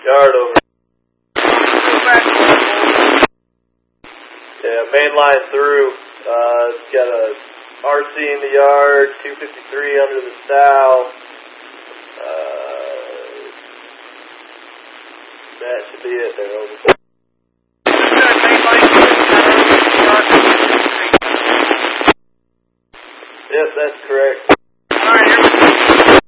Yard over. Yeah, main line through. It's got a RC in the yard, 253 under the south. That should be it there, over.